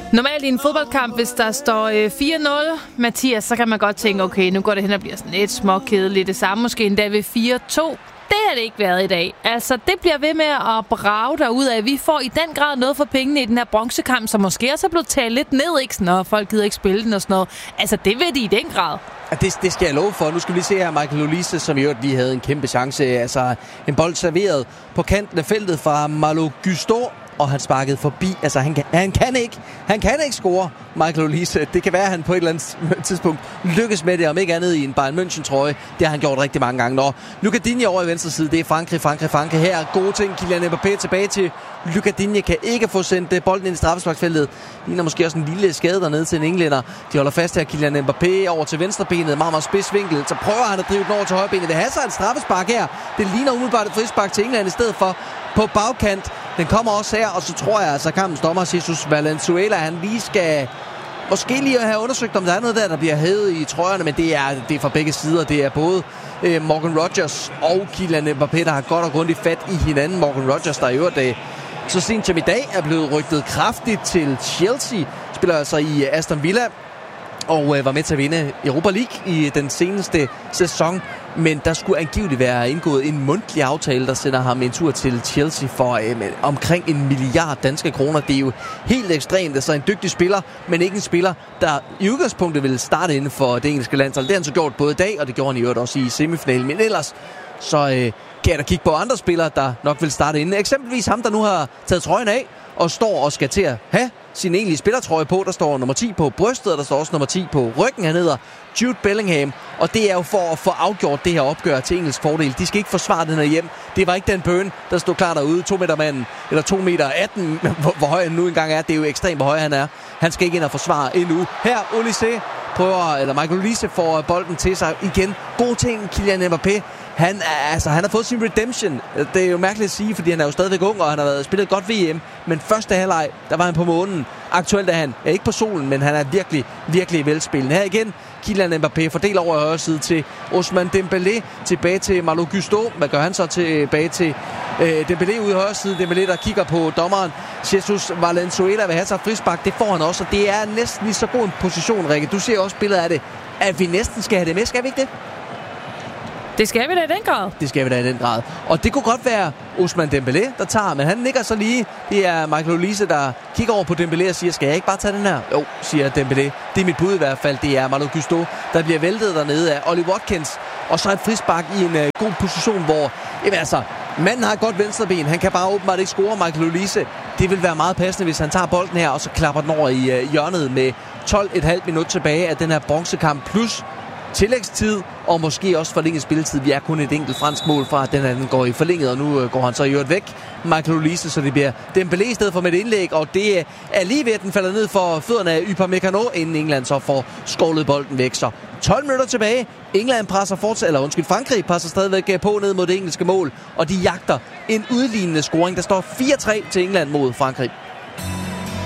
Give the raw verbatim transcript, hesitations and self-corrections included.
Normalt i en fodboldkamp, hvis der står øh, fire nul, Mathias, så kan man godt tænke, okay, nu går det hen og bliver sådan lidt småkedeligt. Det samme måske endda ved fire to. Det har det ikke været i dag. Altså, det bliver ved med at brage derudad. Vi får i den grad noget for pengene i den her bronzekamp, som måske også er blevet talt lidt ned, ikke? Når folk gider ikke spille den og sådan noget. Altså, det vil de i den grad. Det, det skal jeg love for. Nu skal vi lige se her Michael Olise, som i øvrigt lige havde en kæmpe chance. Altså, en bold serveret på kanten af feltet fra Malo Gusto, og han sparkede forbi. Altså, han kan, han kan ikke. Han kan ikke score, Michael Olise. Det kan være, at han på et eller andet tidspunkt lykkes med det, om ikke andet i en Bayern München-trøje. Det har han gjort rigtig mange gange. Nå, Lucas Digne over i venstre side. Det er Frankrig, Frankrig, Frankrig. Her gode ting. Kylian Mbappé tilbage til Lucas Digne. Kan ikke få sendt bolden ind i straffesparksfeltet. Ligner måske også en lille skade dernede til en englænder. De holder fast her. Kylian Mbappé over til venstrebenet. Meget, meget spidsvinkel. Så prøver han at drive den over til højrebenet. Det har sig et straffespark her. Det ligner umiddelbart et frispark til England i stedet for på bagkant. Den kommer også her, og så tror jeg, altså kampens dommer, Jesus Valenzuela, han lige skal måske lige have undersøgt, om der er noget der, der bliver hævet i trøjerne, men det er, det er fra begge sider. Det er både øh, Morgan Rogers og Kylian Mbappé, der har godt og grundigt fat i hinanden. Morgan Rogers, der i øvrigt øh, så sent som i dag er blevet rygtet kraftigt til Chelsea, spiller altså i Aston Villa, og øh, var med til at vinde Europa League i den seneste sæson. Men der skulle angiveligt være indgået en mundtlig aftale, der sender ham en tur til Chelsea for øh, omkring en milliard danske kroner. Det er jo helt ekstremt. Altså en dygtig spiller, men ikke en spiller, der i udgangspunktet ville starte inden for det engelske landshold. Det har han så gjort både i dag, og det gjorde han i øvrigt også i semifinalen. Men ellers så øh, kan jeg da kigge på andre spillere, der nok vil starte inden. Eksempelvis ham, der nu har taget trøjen af og står og skal til at have sin egentlige spillertrøje på. Der står nummer ti på brystet, og der står også nummer ti på ryggen. Han hedder Jude Bellingham, og det er jo for at få afgjort det her opgør til engelsk fordel. De skal ikke forsvare den her hjem. Det var ikke Dan Burn, der stod klar derude. to meter manden, eller to meter atten, hvor, hvor høj han nu engang er. Det er jo ekstremt, hvor høj han er. Han skal ikke ind og forsvare endnu. Her, Olise prøver, eller Michael Olise får bolden til sig igen. God ting, Kylian Mbappé. Han, altså, han har fået sin redemption. Det er jo mærkeligt at sige, fordi han er jo stadigvæk ung, og han har været spillet godt V M. Men første halvleg, der var han på månen. Aktuelt er han ja, ikke på solen, men han er virkelig, virkelig velspillende. Her igen, Kylian Mbappé fordeler over højre side til Ousmane Dembélé. Tilbage til Malo Gusto. Hvad gør han så tilbage til øh, Dembélé ude i højre side? Dembélé, der kigger på dommeren. Jesus Valenzuela vil have sig frispark. Det får han også, og det er næsten lige så god en position, Rikke. Du ser også billedet af det, at vi næsten skal have det med. Skal vi ikke det? Det skal vi da i den grad. Det skal vi da i den grad. Og det kunne godt være Ousmane Dembélé, der tager, men han nikker så lige. Det er Michael Olise, der kigger over på Dembélé og siger, skal jeg ikke bare tage den her? Jo, siger Dembélé. Det er mit bud i hvert fald. Det er Malo Gusto, der bliver væltet dernede af Ollie Watkins. Og så et frispark i en uh, god position, hvor jamen, altså, manden har et godt venstreben. Han kan bare åbenbart ikke score, Michael Olise. Det vil være meget passende, hvis han tager bolden her, og så klapper den over i uh, hjørnet med tolv komma fem minut tilbage af den her bronzekamp. Plus tillægstid, og måske også forlænget spilletid. Vi er kun et enkelt fransk mål fra, at den anden går i forlænget, og nu går han så i øvrigt væk, Michael Olise, så det bliver Dembélé i stedet for med et indlæg, og det er lige ved, at den falder ned for fødderne af Upamecano, inden England så får skålet bolden væk. Så tolv minutter tilbage. England presser fortsat, eller undskyld, Frankrig presser stadigvæk på ned mod det engelske mål, og de jagter en udlignende scoring. Der står fire tre til England mod Frankrig.